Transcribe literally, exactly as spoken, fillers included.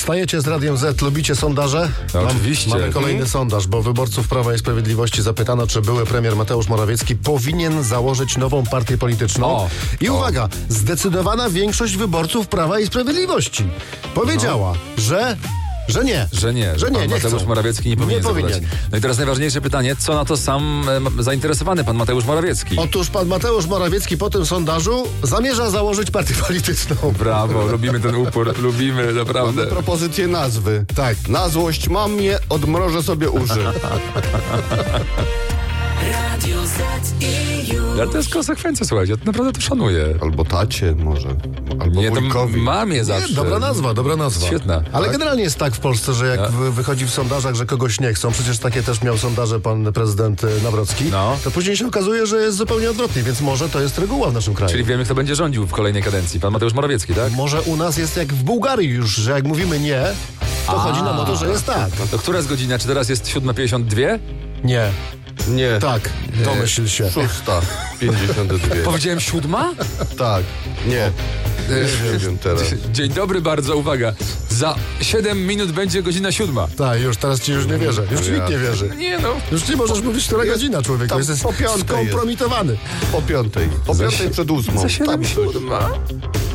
Wstajecie z Radiem Z, lubicie sondaże? No, Mam, oczywiście. Mamy kolejny Mhm. sondaż, bo wyborców Prawa i Sprawiedliwości zapytano, czy były premier Mateusz Morawiecki powinien założyć nową partię polityczną. O, I o. uwaga, zdecydowana większość wyborców Prawa i Sprawiedliwości powiedziała, że... Że nie. Że nie, że nie, pan nie Mateusz chcą. Morawiecki nie powinien, Nie powinien. zabrać. No i teraz najważniejsze pytanie, co na to sam e, zainteresowany pan Mateusz Morawiecki? Otóż pan Mateusz Morawiecki po tym sondażu zamierza założyć partię polityczną. Brawo, lubimy ten upór, lubimy, naprawdę. Propozycję nazwy. Tak. Na złość mam je, odmrożę sobie uszy. Radio Z i już. Ale to jest konsekwencja, słuchajcie, ja naprawdę to szanuję. Albo tacie może. Albo Nie, to wujkowi. mamie zawsze. Nie, dobra nazwa, dobra nazwa. Świetna. Ale Tak. generalnie jest tak w Polsce, że jak No. wy- wychodzi w sondażach, że kogoś nie chcą, przecież takie też miał sondaże pan prezydent y, Nawrocki, No. to później się okazuje, że jest zupełnie odwrotnie, więc może to jest reguła w naszym kraju. Czyli wiemy, kto będzie rządził w kolejnej kadencji. Pan Mateusz Morawiecki, tak? Może u nas jest jak w Bułgarii już, że jak mówimy nie, to A. chodzi nam o to, że jest tak. To która jest godzina? Czy teraz jest siódma pięćdziesiąt dwa? Nie, Nie. tak, domyśl się. Szósta. Pięćdziesiąt dwie. Powiedziałem siódma? Tak. Nie. Nie wiem teraz. Dzień dobry bardzo, uwaga. Za siedem minut będzie godzina siódma. Tak, już teraz ci już nie wierzę, już ci Ja. nikt nie wierzy. Nie no. Już nie możesz mówić, która Jest godzina, człowieku, tam jesteś po piątej jest. skompromitowany. Po piątej. Po Za piątej si- przed ósmą. Za siedem Tam coś. siódma.